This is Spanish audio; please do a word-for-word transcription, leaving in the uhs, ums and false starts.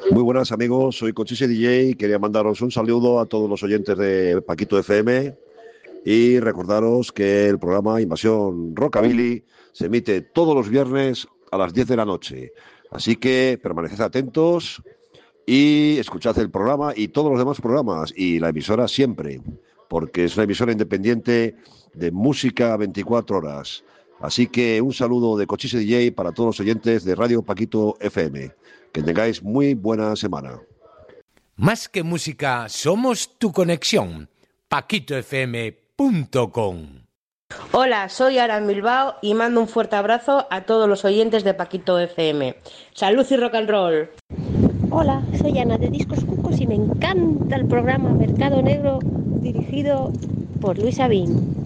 Muy buenas amigos, soy Cochise D J. Quería mandaros un saludo a todos los oyentes de Paquito F M y recordaros que el programa Invasión Rockabilly se emite todos los viernes a las diez de la noche. Así que permaneced atentos y escuchad el programa y todos los demás programas y la emisora siempre, porque es una emisora independiente de música veinticuatro horas. Así que un saludo de Cochise D J para todos los oyentes de Radio Paquito F M. Que tengáis muy buena semana. Más que música, somos tu conexión. paquito f m punto com. Hola, soy Aran Bilbao y mando un fuerte abrazo a todos los oyentes de Paquito F M. Salud y rock and roll. Hola, soy Ana de Discos Cucos y me encanta el programa Mercado Negro dirigido por Luis Sabín.